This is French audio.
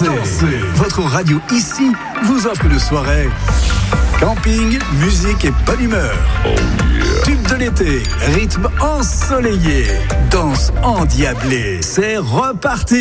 Votre radio ici vous offre une soirée. Camping, musique et bonne humeur. Tube de l'été, rythme ensoleillé, danse endiablée. C'est reparti.